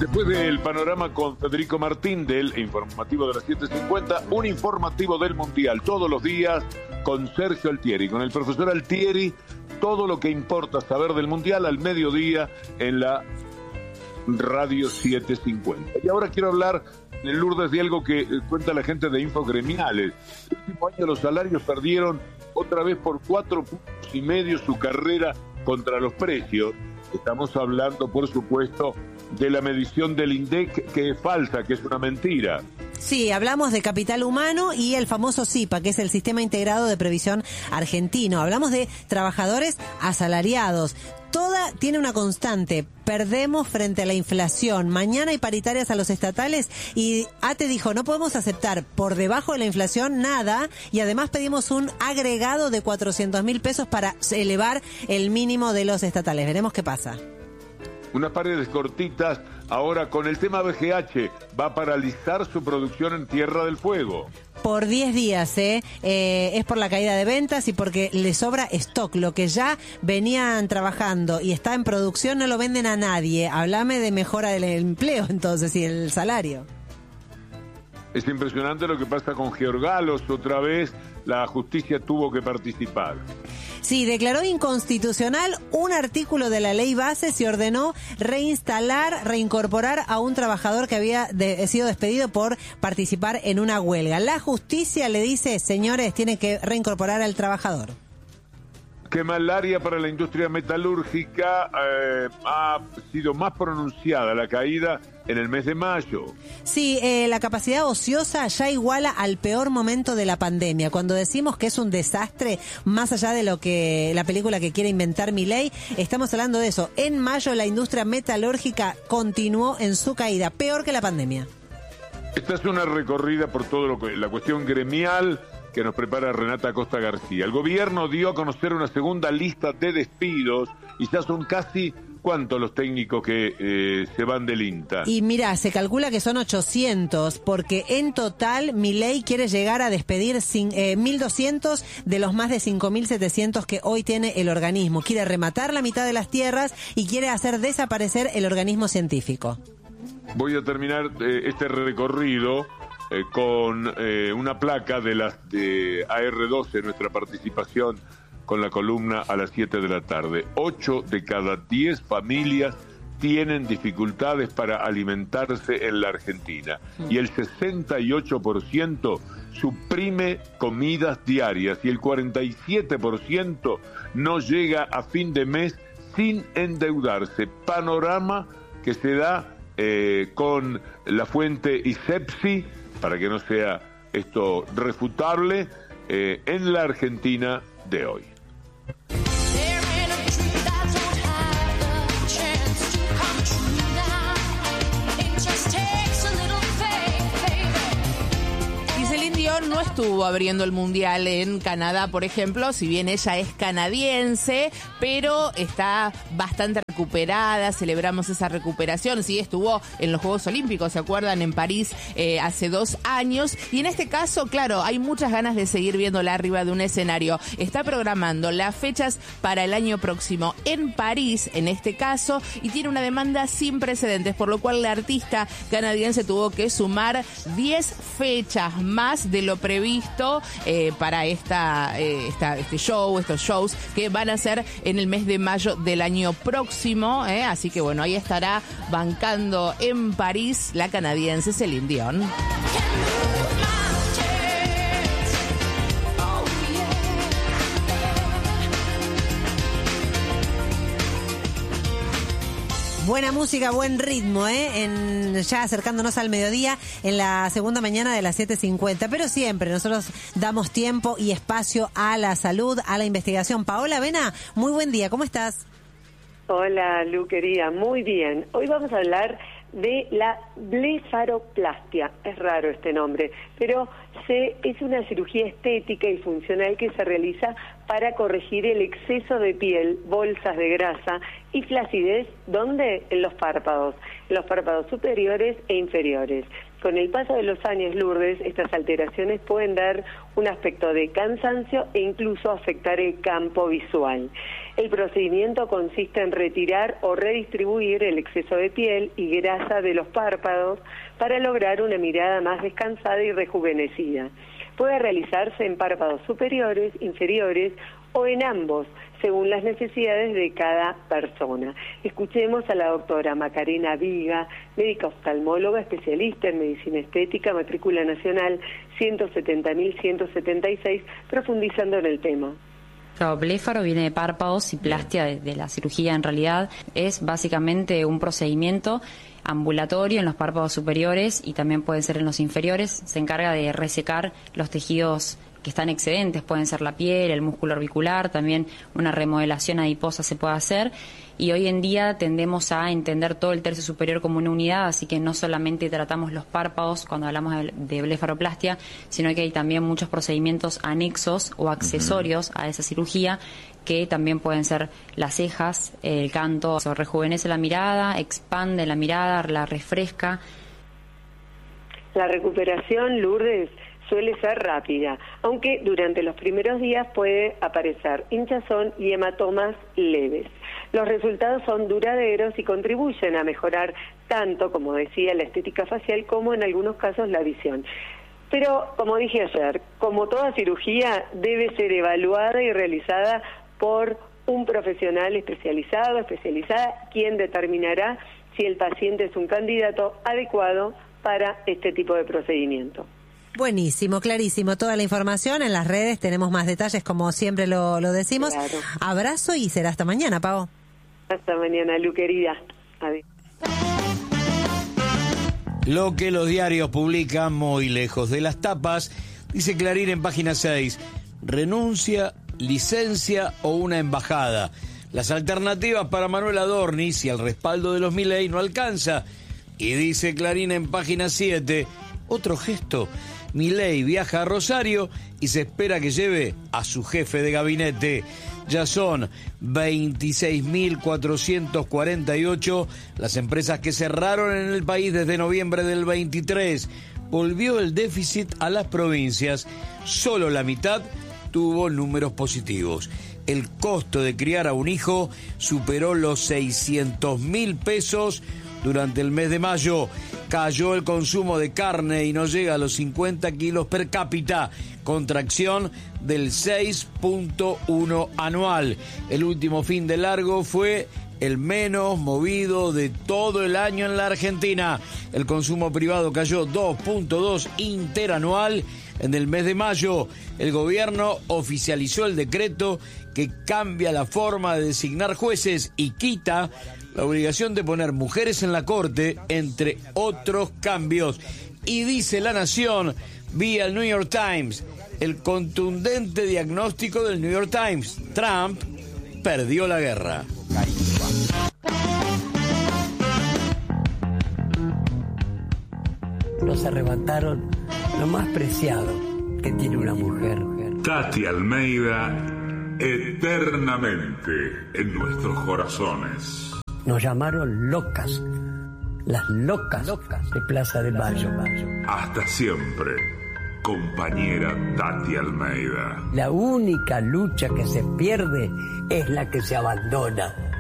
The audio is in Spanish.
Después del panorama con Federico Martín del informativo de las 7:50, un informativo del Mundial todos los días con Sergio Altieri, con el profesor Altieri, todo lo que importa saber del Mundial al mediodía en la Radio 750. Y ahora quiero hablar, Lourdes, de algo que cuenta la gente de Infogremiales. El último año los salarios perdieron otra vez por 4,5 puntos su carrera contra los precios. Estamos hablando, por supuesto, de la medición del INDEC, que es falsa, que es una mentira. Sí, hablamos de capital humano y el famoso SIPA, que es el Sistema Integrado de Previsión Argentino. Hablamos de trabajadores asalariados. Toda tiene una constante: perdemos frente a la inflación. Mañana hay paritarias a los estatales y ATE dijo, no podemos aceptar por debajo de la inflación nada, y además pedimos un agregado de 400.000 pesos para elevar el mínimo de los estatales. Veremos qué pasa. Unas paredes cortitas. Ahora, con el tema BGH, va a paralizar su producción en Tierra del Fuego. Por 10 días, es por la caída de ventas y porque le sobra stock. Lo que ya venían trabajando y está en producción no lo venden a nadie. Háblame de mejora del empleo, entonces, y el salario. Es impresionante lo que pasa con Georgalos. Otra vez la justicia tuvo que participar. Sí, declaró inconstitucional un artículo de la ley base. Se ordenó reincorporar a un trabajador que había sido despedido por participar en una huelga. La justicia le dice, señores, tienen que reincorporar al trabajador. Qué mal área para la industria metalúrgica. Ha sido más pronunciada la caída en el mes de mayo. Sí, la capacidad ociosa ya iguala al peor momento de la pandemia. Cuando decimos que es un desastre, más allá de lo que la película que quiere inventar Milei, estamos hablando de eso. En mayo la industria metalúrgica continuó en su caída, peor que la pandemia. Esta es una recorrida por todo la cuestión gremial que nos prepara Renata Acosta García. El gobierno dio a conocer una segunda lista de despidos y ya son casi, ¿cuántos los técnicos que se van del INTA? Y mira, se calcula que son 800, porque en total Milei quiere llegar a despedir 1.200 de los más de 5.700 que hoy tiene el organismo. Quiere rematar la mitad de las tierras y quiere hacer desaparecer el organismo científico. Voy a terminar este recorrido con una placa de las de AR12, nuestra participación con la columna a las 7 de la tarde. 8 de cada 10 familias tienen dificultades para alimentarse en la Argentina y el 68% suprime comidas diarias y el 47% no llega a fin de mes sin endeudarse. Panorama que se da con la fuente ISEPSI, para que no sea esto refutable, en la Argentina de hoy. No estuvo abriendo el Mundial en Canadá, por ejemplo, si bien ella es canadiense, pero está bastante recuperada. Celebramos esa recuperación. Sí, estuvo en los Juegos Olímpicos, ¿se acuerdan? En París hace 2 años. Y en este caso, claro, hay muchas ganas de seguir viéndola arriba de un escenario. Está programando las fechas para el año próximo en París, en este caso, y tiene una demanda sin precedentes, por lo cual la artista canadiense tuvo que sumar 10 fechas más de lo previsto para este show, estos shows que van a ser en el mes de mayo del año próximo, así que bueno, ahí estará bancando en París la canadiense Celine Dion. Buena música, buen ritmo, ya acercándonos al mediodía en la segunda mañana de las 7:50. Pero siempre nosotros damos tiempo y espacio a la salud, a la investigación. Paola Vena, muy buen día, ¿cómo estás? Hola, Lu, querida, muy bien. Hoy vamos a hablar de la blefaroplastia. Es raro este nombre, pero es una cirugía estética y funcional que se realiza para corregir el exceso de piel, bolsas de grasa y flacidez. ¿Dónde? En los párpados superiores e inferiores. Con el paso de los años, Lourdes, estas alteraciones pueden dar un aspecto de cansancio e incluso afectar el campo visual. El procedimiento consiste en retirar o redistribuir el exceso de piel y grasa de los párpados para lograr una mirada más descansada y rejuvenecida. Puede realizarse en párpados superiores, inferiores o en ambos, según las necesidades de cada persona. Escuchemos a la doctora Macarena Viga, médica oftalmóloga, especialista en medicina estética, matrícula nacional 170.176, profundizando en el tema. Claro, bléfaro viene de párpados y plastia de la cirugía. En realidad es básicamente un procedimiento ambulatorio en los párpados superiores y también pueden ser en los inferiores. Se encarga de resecar los tejidos que están excedentes, pueden ser la piel, el músculo orbicular, también una remodelación adiposa se puede hacer, y hoy en día tendemos a entender todo el tercio superior como una unidad, así que no solamente tratamos los párpados cuando hablamos de blefaroplastia, sino que hay también muchos procedimientos anexos o accesorios a esa cirugía, que también pueden ser las cejas, el canto, eso rejuvenece la mirada, expande la mirada, la refresca. La recuperación, Lourdes, suele ser rápida, aunque durante los primeros días puede aparecer hinchazón y hematomas leves. Los resultados son duraderos y contribuyen a mejorar tanto, como decía, la estética facial como en algunos casos la visión. Pero, como dije ayer, como toda cirugía, debe ser evaluada y realizada por un profesional especializada, quien determinará si el paciente es un candidato adecuado para este tipo de procedimiento. Buenísimo, clarísimo. Toda la información en las redes, tenemos más detalles, como siempre lo decimos. Claro. Abrazo y será hasta mañana, Pau. Hasta mañana, Lu, querida. Adiós. Lo que los diarios publican muy lejos de las tapas, dice Clarín en página 6, renuncia, licencia o una embajada. Las alternativas para Manuel Adorni, si el respaldo de los Milei no alcanza. Y dice Clarín en página 7, otro gesto. Milei viaja a Rosario y se espera que lleve a su jefe de gabinete. Ya son 26.448 las empresas que cerraron en el país desde noviembre del 23. Volvió el déficit a las provincias. Solo la mitad tuvo números positivos. El costo de criar a un hijo superó los 600.000 pesos durante el mes de mayo. Cayó el consumo de carne y no llega a los 50 kilos per cápita, contracción del 6.1 anual. El último fin de largo fue el menos movido de todo el año en la Argentina. El consumo privado cayó 2.2 interanual en el mes de mayo. El gobierno oficializó el decreto que cambia la forma de designar jueces y quita la obligación de poner mujeres en la corte, entre otros cambios. Y dice La Nación, vía el New York Times, el contundente diagnóstico del New York Times: Trump perdió la guerra. Nos arrebataron lo más preciado que tiene una mujer. Tati Almeida, eternamente en nuestros corazones. Nos llamaron locas, las locas de Plaza de Mayo. Hasta siempre, compañera Tati Almeida. La única lucha que se pierde es la que se abandona.